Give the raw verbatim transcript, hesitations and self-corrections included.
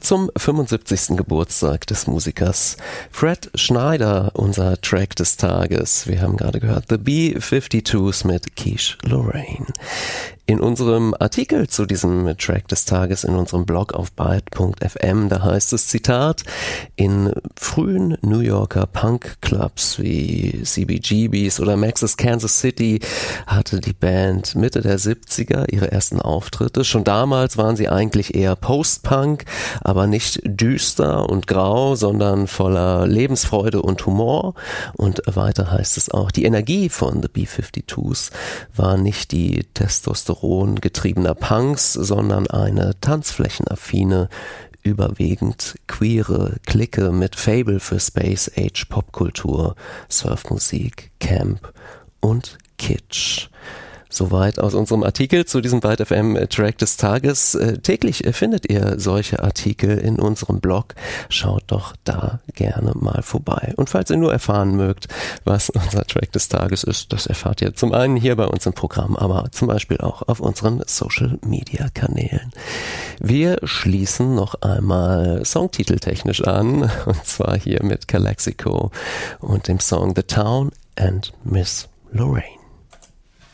zum fünfundsiebzigsten Geburtstag des Musikers Fred Schneider, unser Track des Tages. Wir haben gerade gehört The B fünfundfünfzigers mit Quiche Lorraine. In unserem Artikel zu diesem Track des Tages in unserem Blog auf byte punkt f m, da heißt es, Zitat, in frühen New Yorker Punk-Clubs wie C B G B's oder Max's Kansas City hatte die Band Mitte der siebziger ihre ersten Auftritte. Schon damals waren sie eigentlich eher Post-Punk, aber nicht düster und grau, sondern voller Lebensfreude und Humor. Und weiter heißt es auch, die Energie von The B fünfundfünfzigers war nicht die Testosteron getriebener Punks, sondern eine tanzflächenaffine, überwiegend queere Clique mit Faible für Space-Age Popkultur, Surfmusik, Camp und Kitsch. Soweit aus unserem Artikel zu diesem byte F M Track des Tages. Äh, täglich äh, findet ihr solche Artikel in unserem Blog. Schaut doch da gerne mal vorbei. Und falls ihr nur erfahren mögt, was unser Track des Tages ist, das erfahrt ihr zum einen hier bei uns im Programm, aber zum Beispiel auch auf unseren Social Media Kanälen. Wir schließen noch einmal songtiteltechnisch an, und zwar hier mit Calexico und dem Song The Town and Miss Lorraine.